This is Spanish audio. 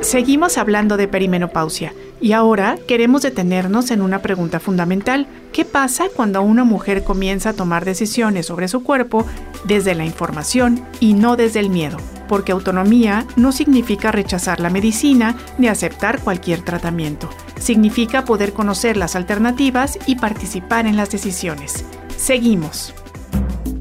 Seguimos hablando de perimenopausia y ahora queremos detenernos en una pregunta fundamental. ¿Qué pasa cuando una mujer comienza a tomar decisiones sobre su cuerpo desde la información y no desde el miedo? Porque autonomía no significa rechazar la medicina ni aceptar cualquier tratamiento. Significa poder conocer las alternativas y participar en las decisiones. Seguimos.